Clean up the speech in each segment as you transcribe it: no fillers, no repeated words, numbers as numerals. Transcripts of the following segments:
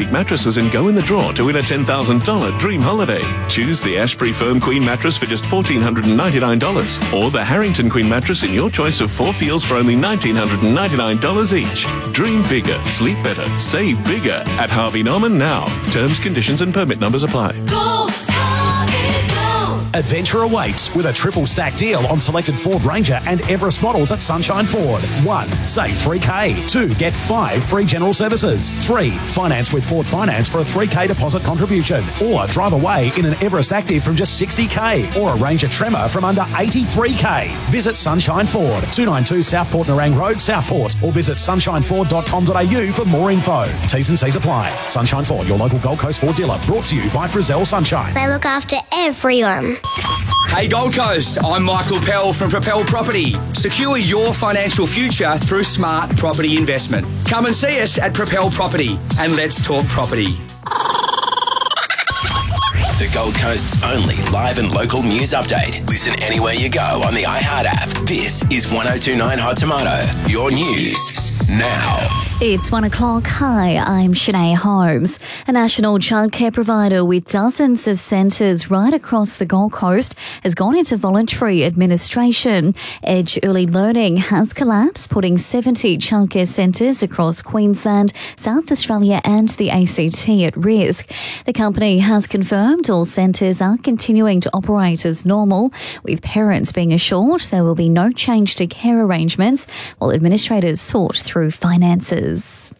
Tempur-Pedic mattresses and go in the draw to win a $10,000 dream holiday. Choose the Ashbury Firm Queen mattress for just $1,499 or the Harrington Queen mattress in your choice of 4 feels for only $1,999 each. Dream bigger, sleep better, save bigger at Harvey Norman now. Terms, conditions and permit numbers apply. Go, Harvey, go! Adventure awaits with a triple stack deal on selected Ford Ranger and Everest models at Sunshine Ford. 1. Save $3,000. 2. Get 5 free general services. 3. Finance with Ford Finance for a $3,000 deposit contribution. Or drive away in an Everest Active from just $60,000 or a Ranger Tremor from under $83,000. Visit Sunshine Ford, 292 Southport Nerang Road, Southport, or visit sunshineford.com.au for more info. T's and C's apply. Sunshine Ford, your local Gold Coast Ford dealer, brought to you by Frizzell Sunshine. They look after everyone. Hey Gold Coast, I'm Michael Pell from Propel Property. Secure your financial future through smart property investment. Come and see us at Propel Property and let's talk property. The Gold Coast's only live and local news update. Listen anywhere you go on the iHeart app. This is 1029 Hot Tomato, your news now. It's 1 o'clock. Hi, I'm Shanae Holmes. A national childcare provider with dozens of centres right across the Gold Coast has gone into voluntary administration. Edge Early Learning has collapsed, putting 70 childcare centres across Queensland, South Australia and the ACT at risk. The company has confirmed all centres are continuing to operate as normal, with parents being assured there will be no change to care arrangements while administrators sort through finances.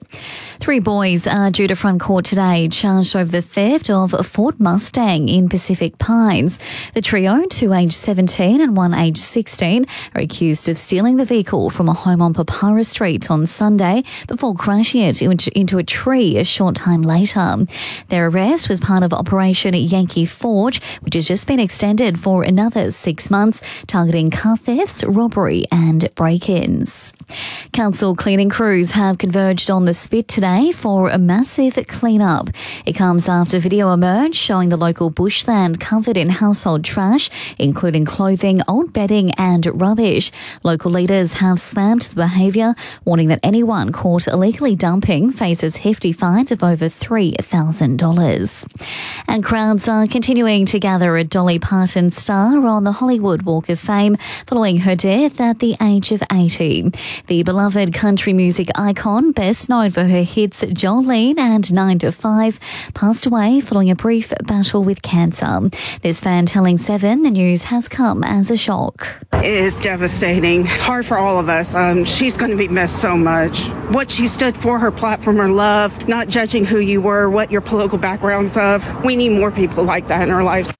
3 boys are due to front court today, charged over the theft of a Ford Mustang in Pacific Pines. The trio, 2 aged 17 and 1 aged 16, are accused of stealing the vehicle from a home on Papara Street on Sunday before crashing it into a tree a short time later. Their arrest was part of Operation Yankee Forge, which has just been extended for another 6 months, targeting car thefts, robbery and break-ins. Council cleaning crews have converged on the Spit today for a massive clean-up. It comes after video emerged showing the local bushland covered in household trash, including clothing, old bedding and rubbish. Local leaders have slammed the behaviour, warning that anyone caught illegally dumping faces hefty fines of over $3,000. And crowds are continuing to gather at Dolly Parton's star on the Hollywood Walk of Fame following her death at the age of 80. The beloved country music icon, best known for her hits Jolene and 9 to 5, passed away following a brief battle with cancer. This fan telling Seven the news has come as a shock. It is devastating. It's hard for all of us. She's going to be missed so much. What she stood for, her platform, her love, not judging who you were, what your political background's of. We need more people like that in our lives.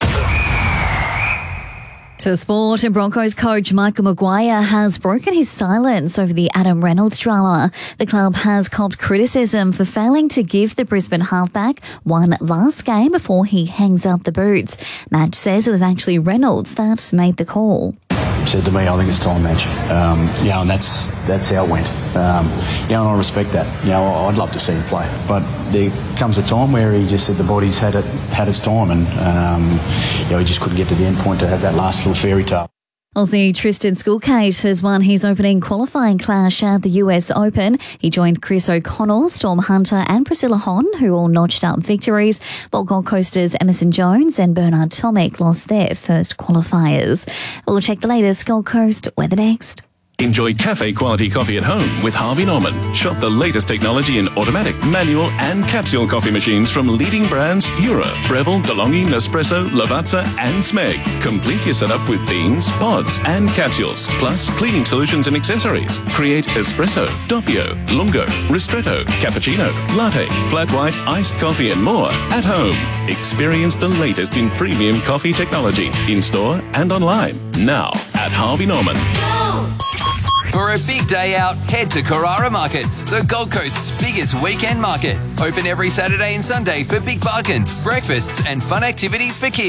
To sport, and Broncos coach Michael Maguire has broken his silence over the Adam Reynolds drama. The club has copped criticism for failing to give the Brisbane halfback one last game before he hangs up the boots. Madge says it was actually Reynolds that made the call. Said to me, I think it's time, Madge. And that's how it went. And I respect that. I'd love to see him play, but there comes a time where he just said the body's had its time, and he just couldn't get to the end point to have that last little fairy tale. Aussie Tristan Skulkate has won his opening qualifying clash at the US Open. He joined Chris O'Connell, Storm Hunter and Priscilla Hon, who all notched up victories, while Gold Coasters Emerson Jones and Bernard Tomic lost their first qualifiers. We'll check the latest Gold Coast weather next. Enjoy cafe-quality coffee at home with Harvey Norman. Shop the latest technology in automatic, manual and capsule coffee machines from leading brands Eura, Breville, DeLonghi, Nespresso, Lavazza and Smeg. Complete your setup with beans, pods and capsules, plus cleaning solutions and accessories. Create espresso, doppio, lungo, ristretto, cappuccino, latte, flat white, iced coffee and more at home. Experience the latest in premium coffee technology in-store and online. Now at Harvey Norman. For a big day out, head to Carrara Markets, the Gold Coast's biggest weekend market. Open every Saturday and Sunday for big bargains, breakfasts and fun activities for kids.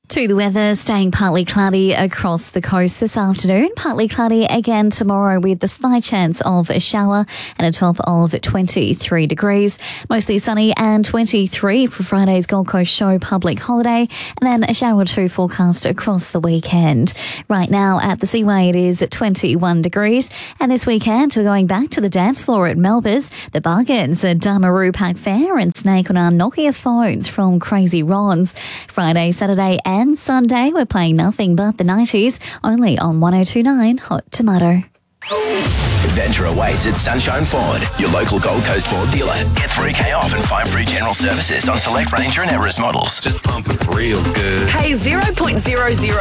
To the weather, staying partly cloudy across the coast this afternoon. Partly cloudy again tomorrow with a slight chance of a shower and a top of 23 degrees. Mostly sunny and 23 for Friday's Gold Coast Show public holiday, and then a shower or two forecast across the weekend. Right now at the Seaway it is 21 degrees, and this weekend we're going back to the dance floor at Melba's, the Bargains at Damaroo Pack Fair, and snake on our Nokia phones from Crazy Ron's. Friday, Saturday and Sunday, we're playing nothing but the 90s, only on 102.9 Hot Tomato. Adventure awaits at Sunshine Ford, your local Gold Coast Ford dealer. Get 3K off and 5 free general services on select Ranger and Everest models. Just pump it real good. Pay 0.00